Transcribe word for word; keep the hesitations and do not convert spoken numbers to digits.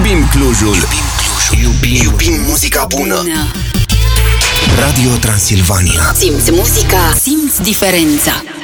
Iubim Clujul. Iubim Clujul. Iubim, iubim muzica bună. Radio Transilvania. Simți muzica, simți diferența.